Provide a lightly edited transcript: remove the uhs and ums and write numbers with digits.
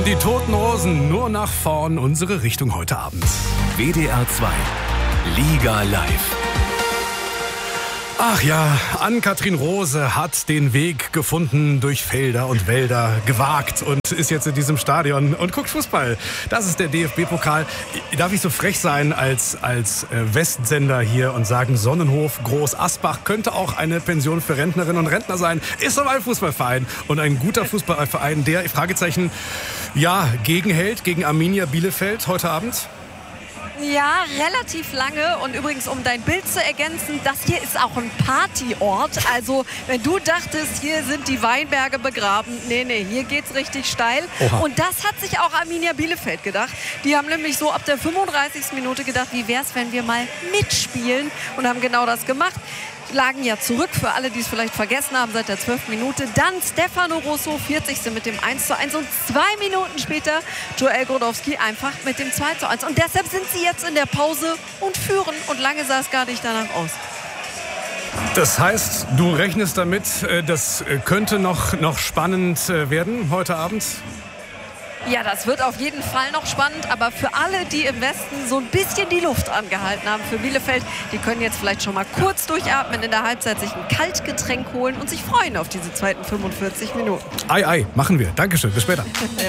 Die Toten Hosen nur nach vorn, unsere Richtung heute Abend. WDR 2 Liga live. Ach ja, Ann-Kathrin Rose hat den Weg gefunden durch Felder und Wälder, gewagt und ist jetzt in diesem Stadion und guckt Fußball. Das ist der DFB-Pokal. Darf ich so frech sein als Westsender hier und sagen, Sonnenhof Groß Asbach könnte auch eine Pension für Rentnerinnen und Rentner sein. Ist aber ein Fußballverein und ein guter Fußballverein, der, Fragezeichen, ja, gegenhält gegen Arminia Bielefeld heute Abend. Ja, relativ lange. Und übrigens, um dein Bild zu ergänzen, das hier ist auch ein Partyort. Also, wenn du dachtest, hier sind die Weinberge begraben, nee, hier geht's richtig steil. Oha. Und das hat sich auch Arminia Bielefeld gedacht. Die haben nämlich so ab der 35. Minute gedacht, wie wär's, wenn wir mal mitspielen? Und haben genau das gemacht. Lagen ja zurück, für alle, die es vielleicht vergessen haben, seit der 12. Minute. Dann Stefano Rosso, 40. mit dem 1:1 und 2 Minuten später Joel Grodowski einfach mit dem 2:1. Und deshalb sind sie jetzt in der Pause und führen. Und lange sah es gar nicht danach aus. Das heißt, du rechnest damit, das könnte noch spannend werden heute Abend? Ja, das wird auf jeden Fall noch spannend, aber für alle, die im Westen so ein bisschen die Luft angehalten haben für Bielefeld, die können jetzt vielleicht schon mal kurz durchatmen, in der Halbzeit sich ein Kaltgetränk holen und sich freuen auf diese zweiten 45 Minuten. Ei, machen wir. Dankeschön, bis später.